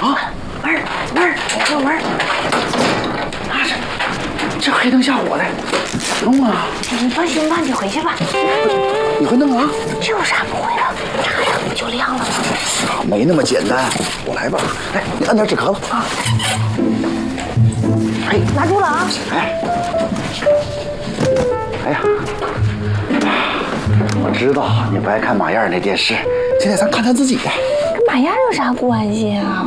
门，还有门。这黑灯瞎火的，弄啊！ 你放心吧，你回去吧。 你会弄啊？ 这有啥不会的？插上不就亮了吗？ 没那么简单，我来吧。哎，你按点纸壳子啊。哎， 拿住了啊！ 哎呀，我知道你不爱看马燕那电视，今天咱看咱自己的。 跟马燕有啥关系啊？